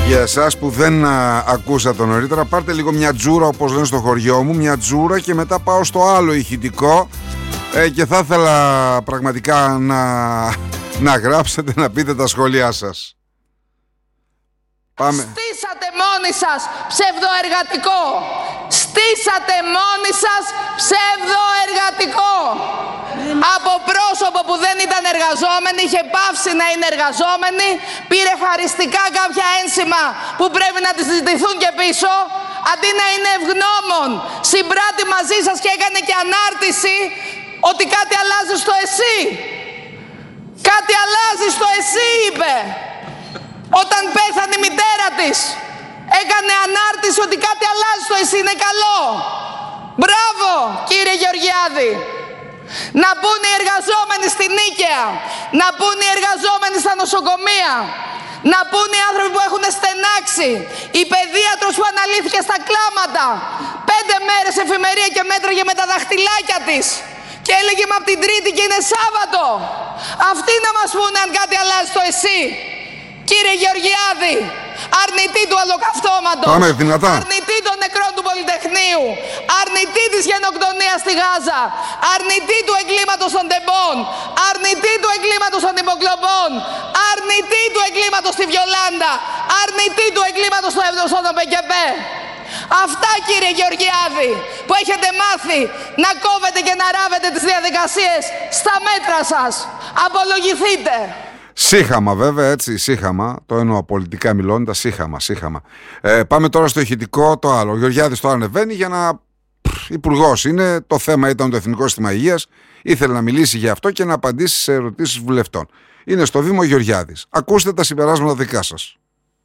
Για εσάς που δεν ακούσατε νωρίτερα, πάρτε λίγο μια τζούρα, όπως λένε στο χωριό μου, μια τζούρα, και μετά πάω στο άλλο ηχητικό και θα ήθελα πραγματικά να γράψετε, να πείτε τα σχόλιά σας. Πάμε. Στήσατε μόνοι σας ψευδοεργατικό. Στήσατε μόνοι σας ψευδοεργατικό. Από πρόσωπο που δεν ήταν εργαζόμενοι, είχε πάυσει να είναι εργαζόμενοι, πήρε χαριστικά κάποια ένσημα που πρέπει να τις ζητηθούν και πίσω, αντί να είναι ευγνώμων, συμπράττει μαζί σας και έκανε και ανάρτηση ότι κάτι αλλάζει στο εσύ. Κάτι αλλάζει στο εσύ, είπε. Όταν πέθανε η μητέρα της, έκανε ανάρτηση ότι κάτι αλλάζει στο εσύ, είναι καλό. Μπράβο, κύριε Γεωργιάδη. Να μπουν οι εργαζόμενοι στην Νίκαια, να μπουν οι εργαζόμενοι στα νοσοκομεία, να μπουν οι άνθρωποι που έχουν στενάξει, η παιδίατρος που αναλύθηκε στα κλάματα, 5 μέρες εφημερία και μέτραγε με τα δαχτυλάκια της και έλεγε με από την Τρίτη και είναι Σάββατο. Αυτοί να μας πούνε αν κάτι αλλάζει στο εσύ. Κύριε Γεωργιάδη, αρνητή του ολοκαυτώματος, αρνητή των νεκρών του Πολυτεχνείου, αρνητή της γενοκτονίας στη Γάζα, αρνητή του εγκλήματος των τεμπών, αρνητή του εγκλήματος των υποκλοπών, αρνητή του εγκλήματος στη Βιολάντα, αρνητή του εγκλήματος στον ΟΠΕΚΕΠΕ. Αυτά, κύριε Γεωργιάδη, που έχετε μάθει να κόβετε και να ράβετε τις διαδικασίες στα μέτρα σας. Απολογηθείτε. Σύχαμα, βέβαια, έτσι, σύχαμα. Το εννοώ πολιτικά μιλώντας, σύχαμα. Πάμε τώρα στο ηχητικό, το άλλο. Ο Γεωργιάδης τώρα ανεβαίνει για να. Υπουργός είναι. Το θέμα ήταν το Εθνικό Σύστημα Υγείας. Ήθελε να μιλήσει για αυτό και να απαντήσει σε ερωτήσεις βουλευτών. Είναι στο βήμα ο Γεωργιάδης. Ακούστε τα συμπεράσματα δικά σας.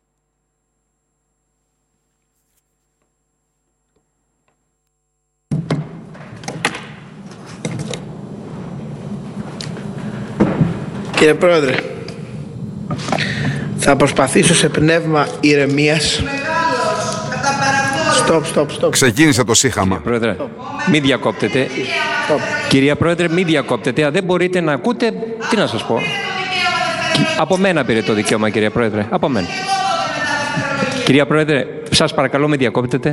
Κύριε Πρόεδρε, θα προσπαθήσω σε πνεύμα ηρεμίας. Στοπ. Ξεκίνησε το σύχαμα. Κύριε Πρόεδρε, μην διακόπτετε. Κυρία Πρόεδρε, μην διακόπτετε. Αν δεν μπορείτε να ακούτε, τι να σας πω. Από μένα πήρε το δικαίωμα, κυρία Πρόεδρε. Από μένα. Κυρία Πρόεδρε, σας παρακαλώ μην διακόπτετε.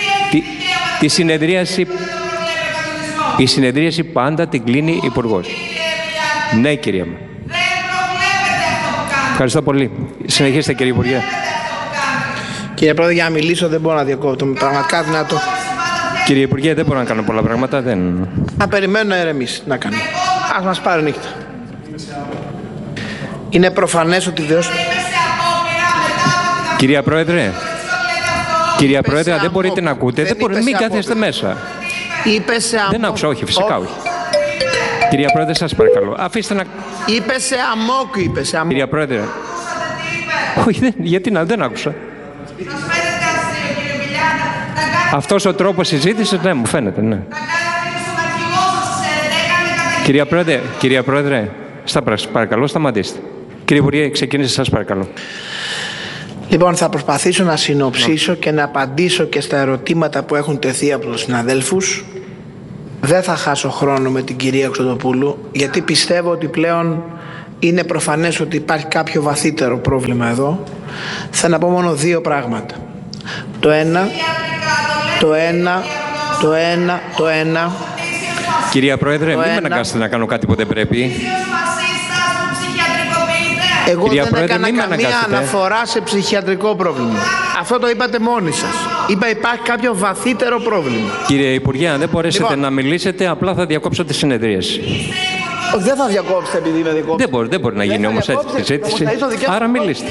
Η συνεδρίαση πάντα την κλείνει Υπουργός. Ναι, κυρία μου. Ευχαριστώ πολύ. Συνεχίστε, κύριε Υπουργέ. Κύριε Πρόεδρε, για να μιλήσω δεν μπορώ να διακόπτω. Πραγματικά δυνατό. Κύριε Υπουργέ, δεν μπορώ να κάνω πολλά πράγματα. Θα περιμένω να ηρεμήσει. Να κάνω. Ας μας πάρει νύχτα. Είναι προφανές ότι Κυρία Πρόεδρε, αν δεν μπορείτε να ακούτε, μην κάθεστε μέσα. Δεν άκουσα, όχι, φυσικά όχι. Κυρία Πρόεδρε, σας παρακαλώ, αφήστε να. Είπε σε αμόκ. Κυρία Πρόεδρε. Όχι, γιατί δεν άκουσα. Αυτός ο τρόπος συζήτησης, ναι, μου φαίνεται, ναι. Κυρία Πρόεδρε, παρακαλώ, σταματήστε. Κύριε Υπουργέ, ξεκινήστε, σας παρακαλώ. Λοιπόν, θα προσπαθήσω να συνοψίσω και να απαντήσω και στα ερωτήματα που έχουν τεθεί από τους συναδέλφους. Δεν θα χάσω χρόνο με την κυρία Χρυστοδοπούλου, γιατί πιστεύω ότι πλέον είναι προφανές ότι υπάρχει κάποιο βαθύτερο πρόβλημα εδώ. Θα να πω μόνο 2 πράγματα. Το ένα. Κυρία Πρόεδρε, μην με αναγκάσετε να κάνω κάτι που δεν πρέπει. Εγώ δεν έκανα καμία αναφορά σε ψυχιατρικό πρόβλημα. Αυτό το είπατε μόνοι σας. Είπα υπάρχει κάποιο βαθύτερο πρόβλημα. Κύριε Υπουργέ, αν δεν μπορέσετε να μιλήσετε, απλά θα διακόψω τη συνεδρίαση. Δεν θα διακόψετε επειδή με διακόψετε. Δεν μπορεί να γίνει όμως έτσι τη συζήτηση. Άρα μιλήστε.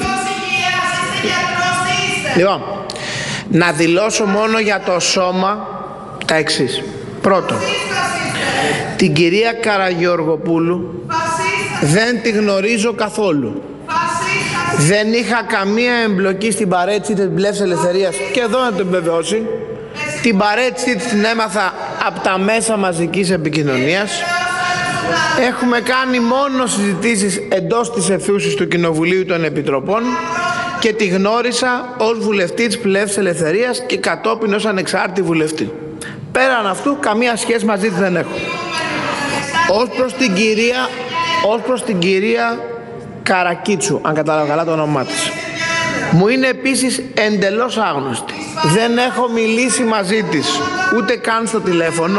Λοιπόν, να δηλώσω μόνο για το σώμα τα εξής. Πρώτον, την κυρία Καραγεωργοπούλου δεν τη γνωρίζω καθόλου. Δεν είχα καμία εμπλοκή στην παρέτηση της Πλεύσης Ελευθερίας και εδώ να το επιβεβαιώσει. Την παρέτηση την έμαθα από τα μέσα μαζικής επικοινωνίας. Έχουμε κάνει μόνο συζητήσεις εντός της αιθούσης του Κοινοβουλίου των Επιτροπών και τη γνώρισα ως βουλευτή της Πλεύσης Ελευθερίας και κατόπιν ως ανεξάρτητη βουλευτή. Πέραν αυτού, καμία σχέση μαζί της δεν έχω. Ως προς την κυρία Καρακίτσου, αν κατάλαβα καλά το όνομά της. Μου είναι επίσης εντελώς άγνωστη. Δεν έχω μιλήσει μαζί της, ούτε καν στο τηλέφωνο.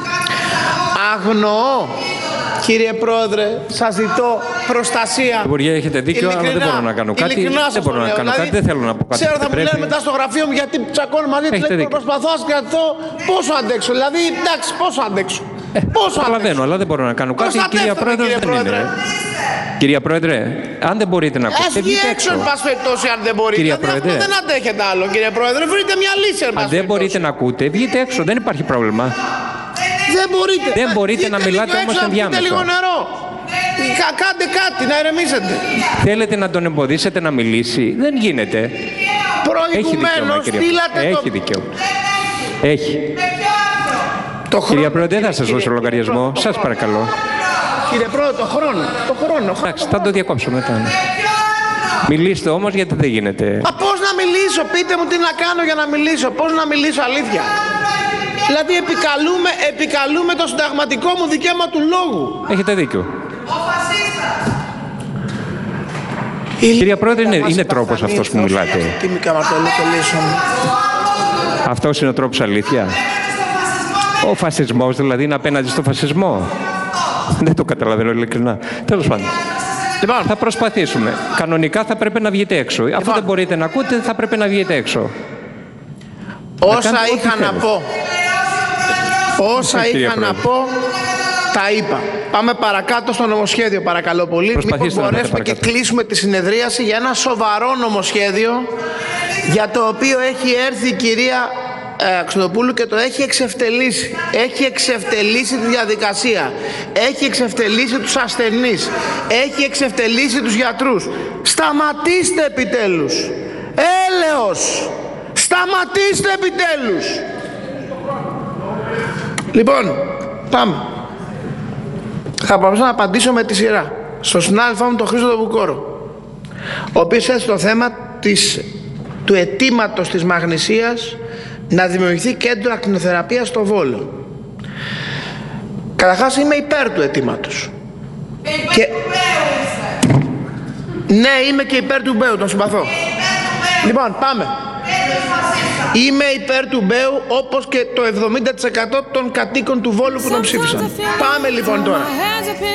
Αγνοώ, κύριε Πρόεδρε, σας ζητώ προστασία. Υπουργέ, έχετε δίκιο, αλλά δεν μπορώ να κάνω κάτι. Δεν μπορώ να κάνω κάτι, δεν θέλω να πω κάτι. Ξέρω, θα μου λένε μετά στο γραφείο μου γιατί τσακώνω μαζί της. Προσπαθώ να κρατηθώ. Πόσο αντέξω, δηλαδή, εντάξει, πόσο αντέξω. Καταλαβαίνω, αλλά δεν μπορώ να κάνω κάτι. Κυρία Πρόεδρε, δεν είναι. Κυρία Πρόεδρε, αν δεν μπορείτε να ακούτε, βγείτε έξω. Εν πάση περιπτώσει, αν δεν μπορείτε. Κυρία Πρόεδρε, δεν αντέχετε άλλο, κύριε Πρόεδρε. Βρείτε μια λύση. Αν δεν μπορείτε να ακούτε, βγείτε έξω. Δεν υπάρχει πρόβλημα. Δεν μπορείτε. Δεν μπορείτε να μιλάτε όμως ενδιάμεσα. Λίγο νερό. Κάντε κάτι, να ηρεμήσετε. Θέλετε να τον εμποδίσετε να μιλήσει. Δεν γίνεται. Προηγουμένως στείλατε το... Έχει δικαίωμα. Έχει. Κυρία Πρόεδρε, δεν θα σας δώσω λογαριασμό. Σας παρακαλώ. Κύριε Πρόεδρε, το χρόνο. Εντάξει, θα το διακόψω μετά. Μιλήστε όμως, γιατί δεν γίνεται. Πώς να μιλήσω, πείτε μου τι να κάνω για να μιλήσω. Πώς να μιλήσω αλήθεια. Δηλαδή επικαλούμε το συνταγματικό μου δικαίωμα του λόγου. Έχετε δίκιο. Κυρία Πρόεδρε, είναι τρόπος αυτός που μιλάτε. Αυτός είναι ο τρόπος, αλήθεια. Ο φασισμός δηλαδή είναι απέναντι στο φασισμό. Δεν το καταλαβαίνω ειλικρινά. Τέλος πάντων. Λοιπόν, θα προσπαθήσουμε. Κανονικά θα πρέπει να βγείτε έξω. Αφού δεν μπορείτε να ακούτε, θα πρέπει να βγείτε έξω. Όσα είχα να πω. Όσα είχα να πω, τα είπα. Πάμε παρακάτω στο νομοσχέδιο, παρακαλώ πολύ. Μήπως μπορέσουμε και κλείσουμε τη συνεδρίαση για ένα σοβαρό νομοσχέδιο, για το οποίο έχει έρθει η κυρία Αξιωτοπούλου και το έχει εξευτελίσει. Έχει εξευτελίσει τη διαδικασία. Έχει εξευτελίσει τους ασθενείς. Έχει εξευτελίσει τους γιατρούς. Σταματήστε επιτέλους. Έλεος. Σταματήστε επιτέλους. Λοιπόν, πάμε. Θα προσπαθήσω να απαντήσω με τη σειρά. Στον συνάδελφό μου τον Χρήστο τον Βουκόρο, ο οποίος έθεσε το θέμα του αιτήματος της Μαγνησίας να δημιουργηθεί κέντρο ακτινοθεραπείας στο Βόλο. Καταρχάς είμαι υπέρ του αιτήματος. Και... ναι, είμαι και υπέρ του Μπέου, τον συμπαθώ. Λοιπόν, πάμε. Είμαι υπέρ του Μπέου, όπως και το 70% των κατοίκων του Βόλου που τον ψήφισαν. Πάμε λοιπόν τώρα.